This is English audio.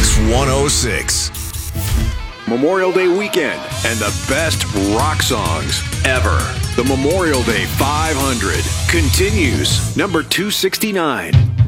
Kicks 106. Memorial Day weekend and the best rock songs ever. The Memorial Day 500 continues. Number 269.